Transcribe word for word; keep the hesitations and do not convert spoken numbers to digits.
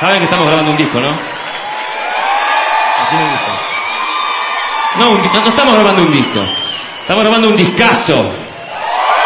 Saben que estamos grabando un disco, ¿no? Así un disco. No, un, no, no estamos grabando un disco. Estamos grabando un discazo.